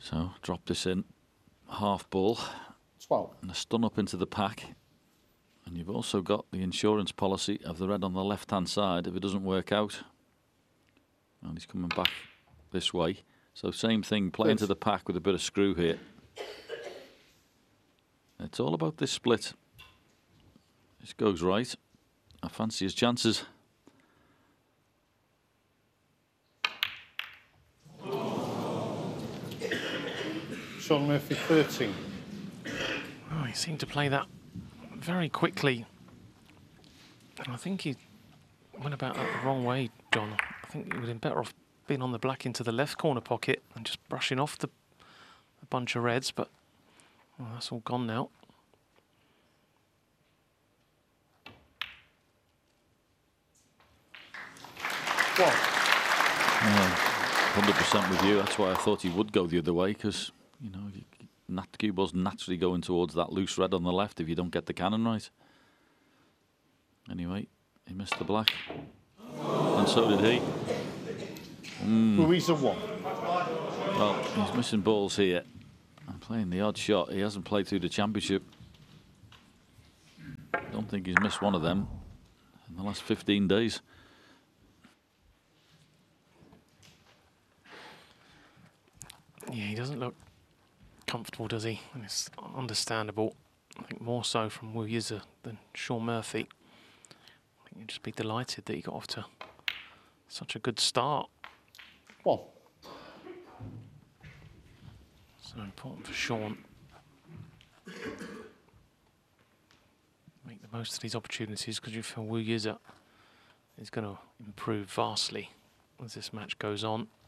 So drop this in, half ball, 12. and a stun up into the pack. And you've also got the insurance policy of the red on the left-hand side if it doesn't work out. And he's coming back this way. So same thing, play into the pack with a bit of screw here. It's all about this split. This goes right. I fancy his chances. Shaun Murphy, 13. Oh, he seemed to play that very quickly. And I think he went about that the wrong way, John. I think he would have been better off being on the black into the left corner pocket and just brushing off a bunch of reds, but well, that's all gone now. What? 100% with you. That's why I thought he would go the other way, because, you know, cue ball's naturally going towards that loose red on the left if you don't get the cannon right. Anyway, he missed the black. And so did he. Ruiz a 1. Well, he's missing balls here. And playing the odd shot. He hasn't played through the championship. I don't think he's missed one of them in the last 15 days. Yeah, he doesn't look comfortable, does he? And it's understandable. I think more so from Wu Yize than Shaun Murphy. I think you'd just be delighted that he got off to such a good start. 1. So important for Shaun. Make the most of these opportunities, because you feel Wu Yize is going to improve vastly as this match goes on.